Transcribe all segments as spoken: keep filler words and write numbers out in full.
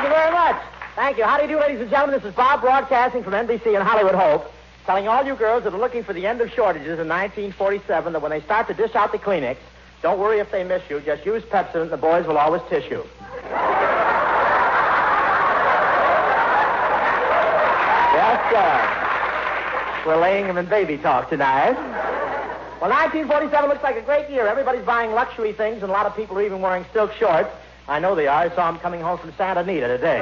Thank you very much. Thank you. How do you do, ladies and gentlemen? This is Bob broadcasting from N B C and Hollywood Hope, telling all you girls that are looking for the end of shortages in nineteen forty-seven that when they start to dish out the Kleenex, don't worry if they miss you. Just use Pepsodent and the boys will always tissue. Yes, sir. We're laying them in baby talk tonight. Well, nineteen forty-seven looks like a great year. Everybody's buying luxury things, and a lot of people are even wearing silk shorts. I know they are. I saw them coming home from Santa Anita today.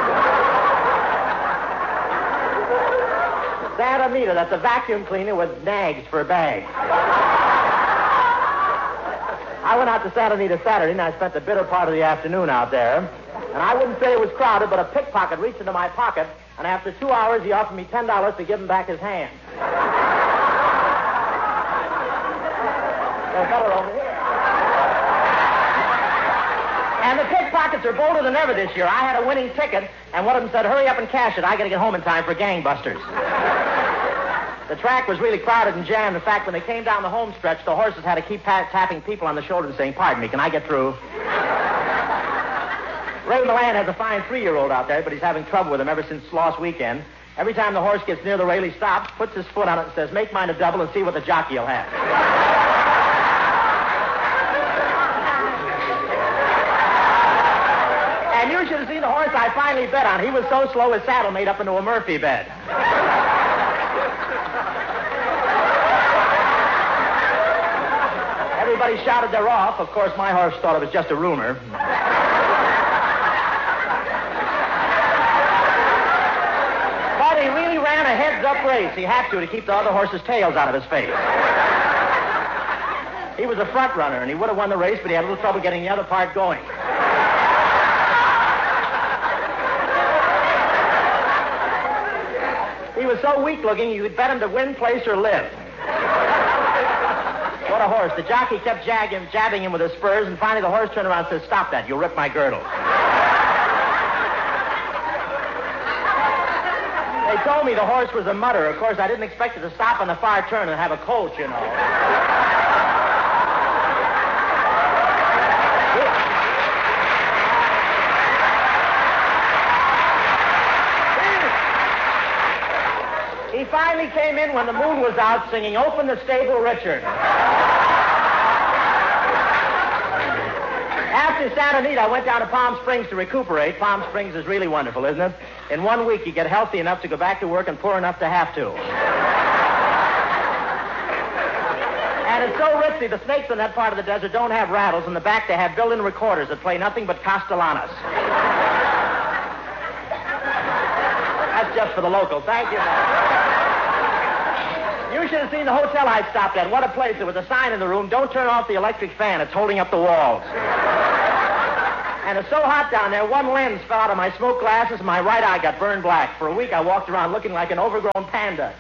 Santa Anita, that's a vacuum cleaner with nags for bags. I went out to Santa Anita Saturday, and I spent the bitter part of the afternoon out there. And I wouldn't say it was crowded, but a pickpocket reached into my pocket, and after two hours, he offered me ten dollars to give him back his hand. There's a fellow over here. And the pickpockets are bolder than ever this year. I had a winning ticket, and one of them said, hurry up and cash it. I got to get home in time for gangbusters. The track was really crowded and jammed. In fact, when they came down the home stretch, the horses had to keep pa- tapping people on the shoulder and saying, pardon me, can I get through? Ray Milland has a fine three-year-old out there, but he's having trouble with him ever since last weekend. Every time the horse gets near the rail, he stops, puts his foot on it, and says, make mine a double and see what the jockey will have. And you should have seen the horse I finally bet on. He was so slow his saddle made up into a Murphy bed. Everybody shouted they're off. Of course, my horse thought it was just a rumor. But he really ran a heads-up race. He had to to keep the other horses' tails out of his face. He was a front runner, and he would have won the race, but he had a little trouble getting the other part going. He was so weak-looking, you could bet him to win, place, or live. What a horse. The jockey kept jagging, jabbing him with his spurs, and finally the horse turned around and said, stop that, you'll rip my girdle. They told me the horse was a mutter. Of course, I didn't expect it to stop on the far turn and have a colt, you know. He finally came in when the moon was out singing, Open the Stable, Richard. After Santa Anita, I went down to Palm Springs to recuperate. Palm Springs is really wonderful, isn't it? In one week, you get healthy enough to go back to work and poor enough to have to. And it's so ritzy, the snakes in that part of the desert don't have rattles. In the back, they have built-in recorders that play nothing but Castellanos. That's just for the locals. Thank you, man. You should have seen the hotel I stopped at. What a place. There was a sign in the room, don't turn off the electric fan. It's holding up the walls. And it's so hot down there, one lens fell out of my smoke glasses and my right eye got burned black. For a week, I walked around looking like an overgrown panda.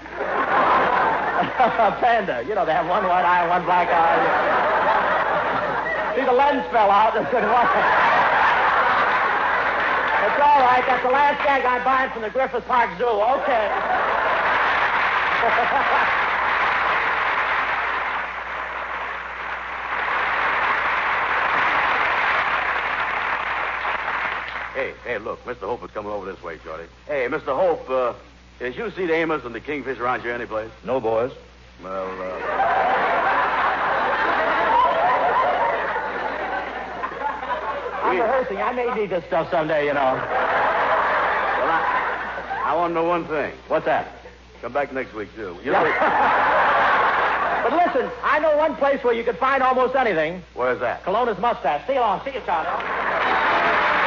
A panda. You know, they have one white eye and one black eye. See, the lens fell out. It's all right. That's the last gag I'm buying from the Griffith Park Zoo. Okay. Hey, hey, look, Mister Hope is coming over this way, Shorty. Hey, Mister Hope, uh, did you see the Amos and the Kingfisher around here anyplace? No, boys. Well, uh... I'm rehearsing. I may need this stuff someday, you know. Well, I, I want to know one thing. What's that? Come back next week, too. You Yeah. know... But listen, I know one place where you could find almost anything. Where's that? Colonna's mustache. See you long. See you, Charlie.